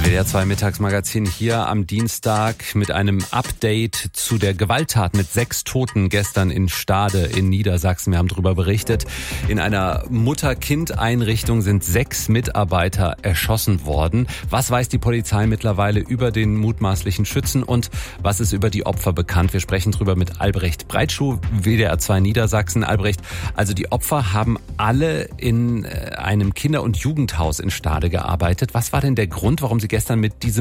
WDR 2 Mittagsmagazin hier am Dienstag mit einem Update zu der Gewalttat mit 6 Toten gestern in Stade in Niedersachsen. Wir haben darüber berichtet. In einer Mutter-Kind-Einrichtung sind 6 Mitarbeiter erschossen worden. Was weiß die Polizei mittlerweile über den mutmaßlichen Schützen und was ist über die Opfer bekannt? Wir sprechen darüber mit Albrecht Breitschuh, WDR 2 Niedersachsen. Albrecht, also die Opfer haben alle in einem Kinder- und Jugendhaus in Stade gearbeitet. Was war denn der Grund, warum Sie gestern mit diesem